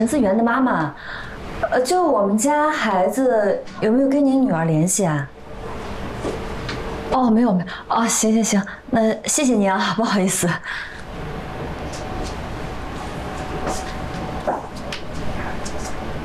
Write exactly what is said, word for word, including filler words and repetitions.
陈思源的妈妈，呃，就我们家孩子有没有跟您女儿联系啊？哦，没有没有，哦，行行行，那谢谢您啊，不好意思。